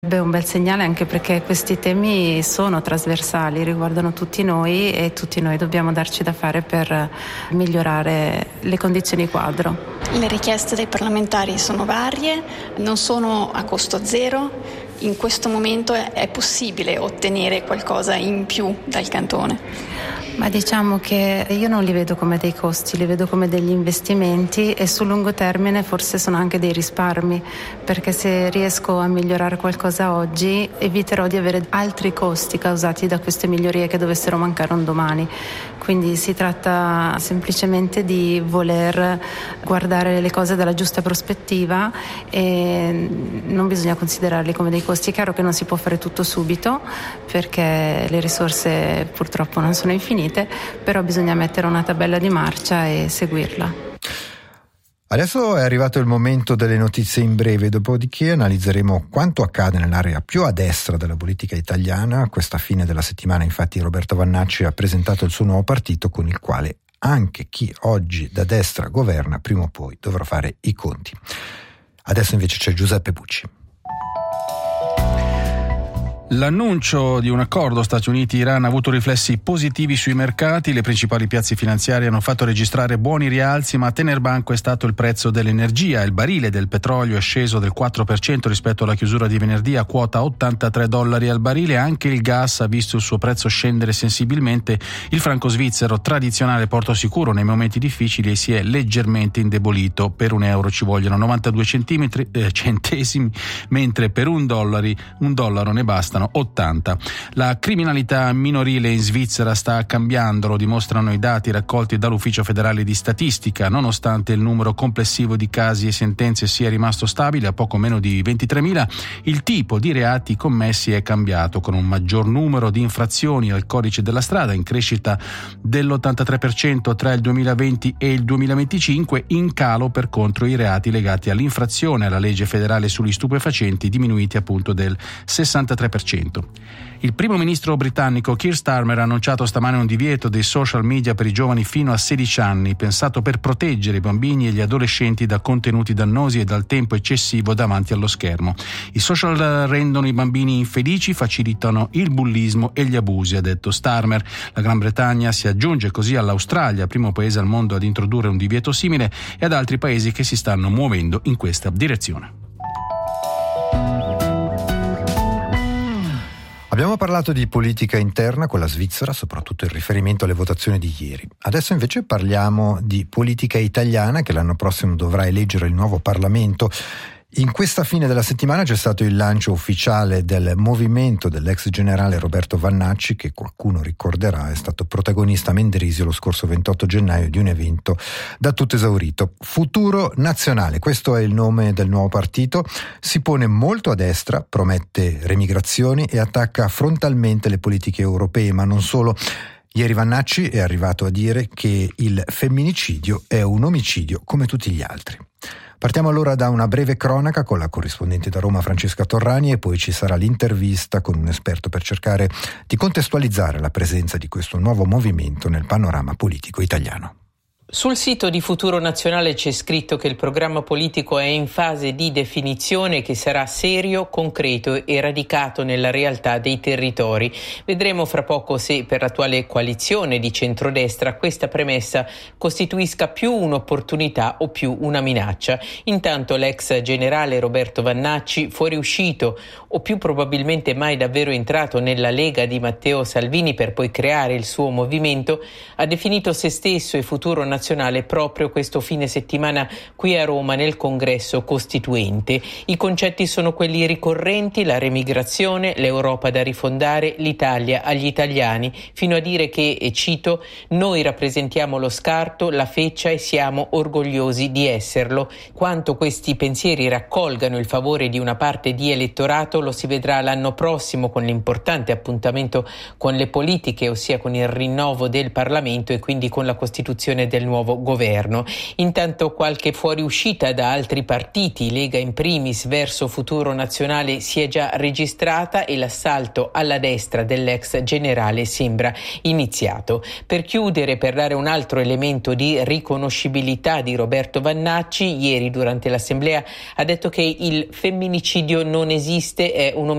Un bel segnale, anche perché questi temi sono trasversali, riguardano tutti noi e tutti noi dobbiamo darci da fare per migliorare le condizioni quadro. Le richieste dei parlamentari sono varie, non sono a costo zero. In questo momento è possibile ottenere qualcosa in più dal cantone? Ma diciamo che io non li vedo come dei costi, li vedo come degli investimenti e sul lungo termine forse sono anche dei risparmi, perché se riesco a migliorare qualcosa oggi eviterò di avere altri costi causati da queste migliorie che dovessero mancare un domani. Quindi si tratta semplicemente di voler guardare le cose dalla giusta prospettiva e non bisogna considerarli come dei costi. È chiaro che non si può fare tutto subito perché le risorse purtroppo non sono infinite, però bisogna mettere una tabella di marcia e seguirla. Adesso è arrivato il momento delle notizie in breve, dopodiché analizzeremo quanto accade nell'area più a destra della politica italiana. Questa fine della settimana infatti Roberto Vannacci ha presentato il suo nuovo partito, con il quale anche chi oggi da destra governa prima o poi dovrà fare i conti. Adesso invece c'è Giuseppe Pucci. L'annuncio di un accordo Stati Uniti-Iran ha avuto riflessi positivi sui mercati. Le principali piazze finanziarie hanno fatto registrare buoni rialzi, ma a tener banco è stato il prezzo dell'energia. Il barile del petrolio è sceso del 4% rispetto alla chiusura di venerdì a quota $83 al barile. Anche il gas ha visto il suo prezzo scendere sensibilmente. Il franco svizzero, tradizionale porto sicuro nei momenti difficili, si è leggermente indebolito. Per €1 ci vogliono 92 centesimi, mentre per $1 ne bastano 80. La criminalità minorile in Svizzera sta cambiando, lo dimostrano i dati raccolti dall'Ufficio federale di statistica. Nonostante il numero complessivo di casi e sentenze sia rimasto stabile a poco meno di 23.000, il tipo di reati commessi è cambiato, con un maggior numero di infrazioni al codice della strada, in crescita dell'83% tra il 2020 e il 2025, in calo per contro i reati legati all'infrazione alla legge federale sugli stupefacenti, diminuiti appunto del 63%. Il primo ministro britannico Keir Starmer ha annunciato stamane un divieto dei social media per i giovani fino a 16 anni, pensato per proteggere i bambini e gli adolescenti da contenuti dannosi e dal tempo eccessivo davanti allo schermo. I social rendono i bambini infelici, facilitano il bullismo e gli abusi, ha detto Starmer. La Gran Bretagna si aggiunge così all'Australia, primo paese al mondo ad introdurre un divieto simile, e ad altri paesi che si stanno muovendo in questa direzione. Abbiamo parlato di politica interna con la Svizzera, soprattutto in riferimento alle votazioni di ieri. Adesso invece parliamo di politica italiana, che l'anno prossimo dovrà eleggere il nuovo Parlamento. In questa fine della settimana c'è stato il lancio ufficiale del movimento dell'ex generale Roberto Vannacci, che qualcuno ricorderà è stato protagonista a Mendrisio lo scorso 28 gennaio di un evento da tutto esaurito. Futuro Nazionale, questo è il nome del nuovo partito, si pone molto a destra, promette remigrazioni e attacca frontalmente le politiche europee, ma non solo. Ieri Vannacci è arrivato a dire che il femminicidio è un omicidio come tutti gli altri. Partiamo allora da una breve cronaca con la corrispondente da Roma Francesca Torrani e poi ci sarà l'intervista con un esperto per cercare di contestualizzare la presenza di questo nuovo movimento nel panorama politico italiano. Sul sito di Futuro Nazionale c'è scritto che il programma politico è in fase di definizione e che sarà serio, concreto e radicato nella realtà dei territori. Vedremo fra poco se per l'attuale coalizione di centrodestra questa premessa costituisca più un'opportunità o più una minaccia. Intanto l'ex generale Roberto Vannacci, fuoriuscito o più probabilmente mai davvero entrato nella Lega di Matteo Salvini per poi creare il suo movimento, ha definito se stesso e Futuro Nazionale proprio questo fine settimana qui a Roma nel congresso costituente. I concetti sono quelli ricorrenti: la remigrazione, l'Europa da rifondare, l'Italia agli italiani, fino a dire che, e cito, noi rappresentiamo lo scarto, la feccia e siamo orgogliosi di esserlo. Quanto questi pensieri raccolgano il favore di una parte di elettorato lo si vedrà l'anno prossimo con l'importante appuntamento con le politiche, ossia con il rinnovo del Parlamento e quindi con la costituzione del nuovo governo. Intanto qualche fuoriuscita da altri partiti, Lega in primis, verso Futuro Nazionale, si è già registrata e l'assalto alla destra dell'ex generale sembra iniziato. Per chiudere, per dare un altro elemento di riconoscibilità di Roberto Vannacci, ieri durante l'assemblea ha detto che il femminicidio non esiste, è un